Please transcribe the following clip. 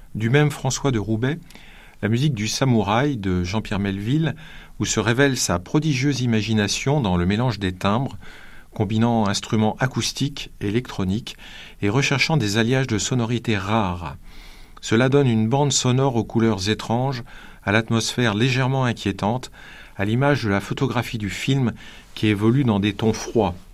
Du même François de Roubaix, la musique du Samouraï de Jean-Pierre Melville, où se révèle sa prodigieuse imagination dans le mélange des timbres, combinant instruments acoustiques, électroniques et recherchant des alliages de sonorités rares. Cela donne une bande sonore aux couleurs étranges, à l'atmosphère légèrement inquiétante, à l'image de la photographie du film qui évolue dans des tons froids.